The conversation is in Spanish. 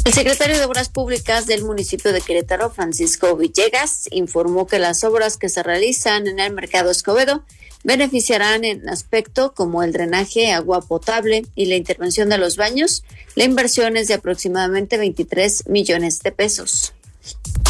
El secretario de Obras Públicas del municipio de Querétaro, Francisco Villegas, informó que las obras que se realizan en el Mercado Escobedo beneficiarán en aspecto como el drenaje, agua potable y la intervención de los baños. La inversión es de aproximadamente 23 millones de pesos.